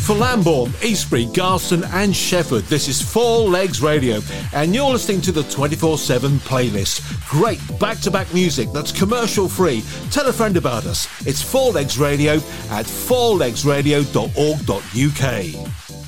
For Lambourne, Eastbury, Garston and Shefford, this is Four Legs Radio, and you're listening to the 24/7 playlist. Great back-to-back music that's commercial-free. Tell a friend about us. It's Four Legs Radio at fourlegsradio.org.uk.